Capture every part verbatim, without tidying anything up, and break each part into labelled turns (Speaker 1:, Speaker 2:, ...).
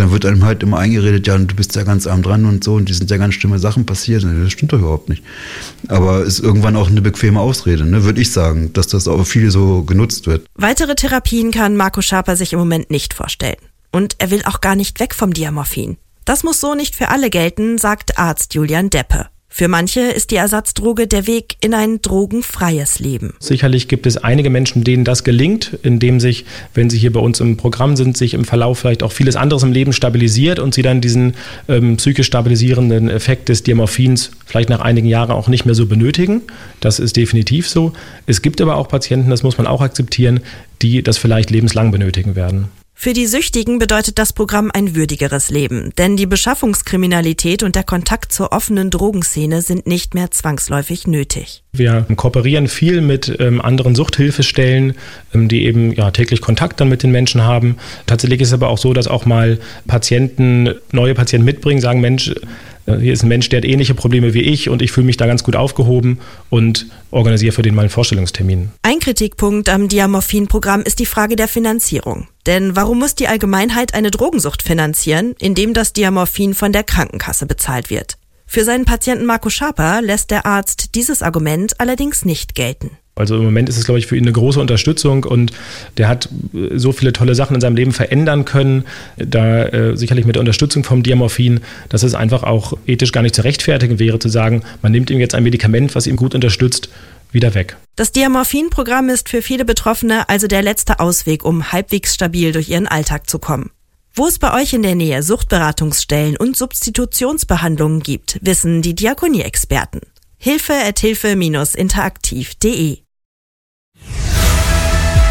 Speaker 1: dann wird einem halt immer eingeredet, ja, du bist ja ganz arm dran und so und die sind ja ganz schlimme Sachen passiert. Das stimmt doch überhaupt nicht. Aber ist irgendwann auch eine bequeme Ausrede, ne, würde ich sagen, dass das auch viel so genutzt wird.
Speaker 2: Weitere Therapien kann Marco Schaper sich im Moment nicht vorstellen. Und er will auch gar nicht weg vom Diamorphin. Das muss so nicht für alle gelten, sagt Arzt Julian Deppe. Für manche ist die Ersatzdroge der Weg in ein drogenfreies Leben.
Speaker 3: Sicherlich gibt es einige Menschen, denen das gelingt, indem sich, wenn sie hier bei uns im Programm sind, sich im Verlauf vielleicht auch vieles anderes im Leben stabilisiert und sie dann diesen ähm, psychisch stabilisierenden Effekt des Diamorphins vielleicht nach einigen Jahren auch nicht mehr so benötigen. Das ist definitiv so. Es gibt aber auch Patienten, das muss man auch akzeptieren, die das vielleicht lebenslang benötigen werden.
Speaker 2: Für die Süchtigen bedeutet das Programm ein würdigeres Leben, denn die Beschaffungskriminalität und der Kontakt zur offenen Drogenszene sind nicht mehr zwangsläufig nötig.
Speaker 3: Wir kooperieren viel mit ähm, anderen Suchthilfestellen, ähm, die eben ja, täglich Kontakt dann mit den Menschen haben. Tatsächlich ist es aber auch so, dass auch mal Patienten, neue Patienten mitbringen, sagen, Mensch, hier ist ein Mensch, der hat ähnliche Probleme wie ich und ich fühle mich da ganz gut aufgehoben und organisiere für den mal einen Vorstellungstermin.
Speaker 2: Ein Kritikpunkt am Diamorphin-Programm ist die Frage der Finanzierung. Denn warum muss die Allgemeinheit eine Drogensucht finanzieren, indem das Diamorphin von der Krankenkasse bezahlt wird? Für seinen Patienten Marco Schaper lässt der Arzt dieses Argument allerdings nicht gelten.
Speaker 3: Also im Moment ist es, glaube ich, für ihn eine große Unterstützung und der hat so viele tolle Sachen in seinem Leben verändern können, da äh, sicherlich mit der Unterstützung vom Diamorphin, dass es einfach auch ethisch gar nicht zu rechtfertigen wäre, zu sagen, man nimmt ihm jetzt ein Medikament, was ihm gut unterstützt, wieder weg.
Speaker 2: Das Diamorphin-Programm ist für viele Betroffene also der letzte Ausweg, um halbwegs stabil durch ihren Alltag zu kommen. Wo es bei euch in der Nähe Suchtberatungsstellen und Substitutionsbehandlungen gibt, wissen die Diakonie-Experten. Hilfe at hilfe Bindestrich interaktiv Punkt de.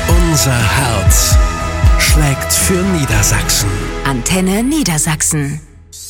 Speaker 4: Unser Herz schlägt für Niedersachsen.
Speaker 5: Antenne Niedersachsen.